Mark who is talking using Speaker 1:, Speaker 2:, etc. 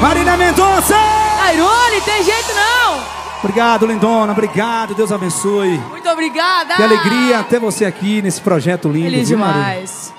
Speaker 1: Marília Mendonça!
Speaker 2: Airone, tem jeito não!
Speaker 1: Obrigado, lindona, obrigado, Deus abençoe.
Speaker 2: Muito obrigada!
Speaker 1: Que alegria ter você aqui nesse projeto lindo.
Speaker 2: Feliz
Speaker 1: viu,
Speaker 2: demais.